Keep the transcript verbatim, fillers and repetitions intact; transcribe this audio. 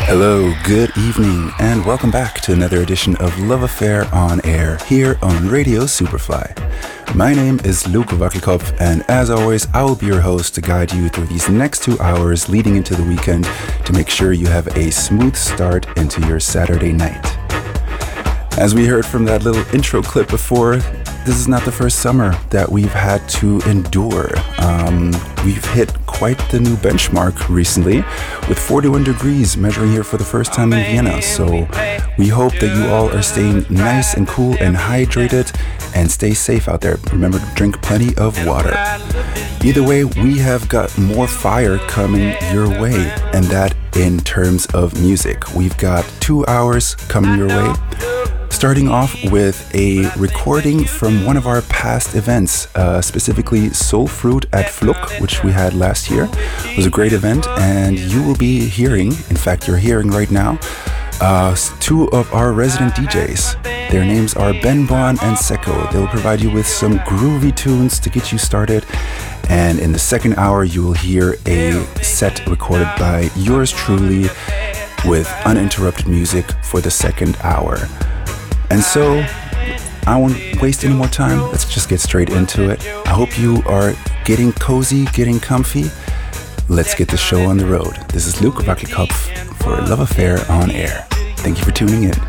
Hello, good evening, and welcome back to another edition of Love Affair on Air here on Radio Superfly. My name is Luke Wackelkopf, and as always, I will be your host to guide you through these next two hours leading into the weekend to make sure you have a smooth start into your Saturday night. As we heard from that little intro clip before, this is not the first summer that we've had to endure. Um, we've hit quite the new benchmark recently with forty-one degrees measuring here for the first time in Vienna. So we hope that you all are staying nice and cool and hydrated and stay safe out there. Remember to drink plenty of water. Either way, we have got more fire coming your way, and that in terms of music. We've got two hours coming your way. Starting off with a recording from one of our past events, uh, specifically Soul Fruit at Fluk, which we had last year. It was a great event, and you will be hearing, in fact you're hearing right now, uh, two of our resident D Js. Their names are Ben Bon and Seko. They'll provide you with some groovy tunes to get you started. And in the second hour, you will hear a set recorded by yours truly with uninterrupted music for the second hour. And so, I won't waste any more time. Let's just get straight into it. I hope you are getting cozy, getting comfy. Let's get the show on the road. This is Luke Wackelkopf for Love Affair on Air. Thank you for tuning in.